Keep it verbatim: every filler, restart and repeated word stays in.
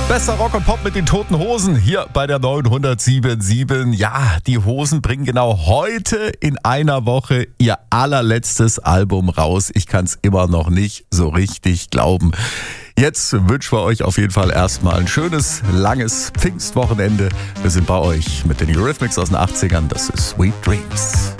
Bester Rock und Pop mit den Toten Hosen hier bei der neunhundertsieben Komma sieben. Ja, die Hosen bringen genau heute in einer Woche ihr allerletztes Album raus. Ich kann es immer noch nicht so richtig glauben. Jetzt wünschen wir euch auf jeden Fall erstmal ein schönes, langes Pfingstwochenende. Wir sind bei euch mit den Eurythmics aus den achtzigern. Das ist Sweet Dreams.